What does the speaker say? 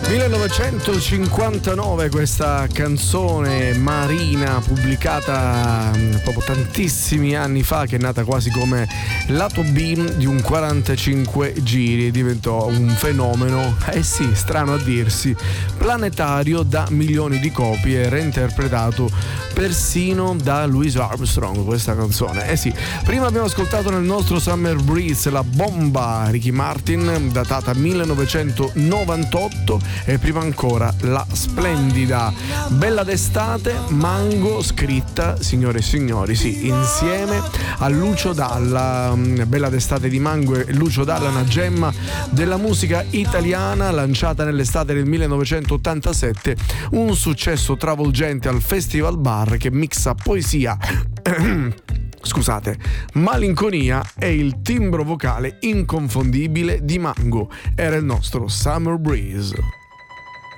1959 questa canzone Marina, pubblicata proprio tantissimi anni fa, che è nata quasi come lato B di un 45 giri e diventò un fenomeno, sì, strano a dirsi, planetario da milioni di copie, reinterpretato persino da Louis Armstrong questa canzone. Sì, prima abbiamo ascoltato nel nostro Summer Breeze la bomba Ricky Martin, datata 1998, e prima ancora la splendida Bella d'estate Mango, scritta, signore e signori, sì, insieme a Lucio Dalla. Bella d'estate di Mango e Lucio Dalla, una gemma della musica italiana, lanciata nell'estate del 1987, un successo travolgente al Festival Bar che mixa poesia scusate, malinconia e il timbro vocale inconfondibile di Mango. Era il nostro Summer Breeze.